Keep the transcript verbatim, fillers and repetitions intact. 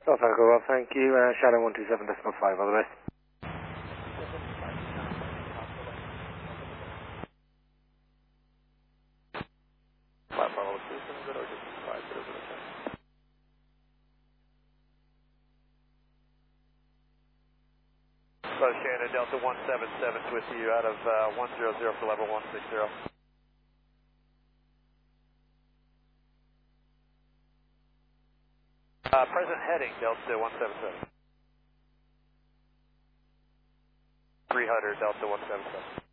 Oh, thank you. Well, thank you. Uh, Shadow one two seven decimal five, all the best. five follow two seven zero, just five zero zero seven. So Shannon, Delta one seven seven with you out of uh, one zero zero for level one six zero. Uh, present heading, Delta one seven seven. three hundred, Delta one seven seven.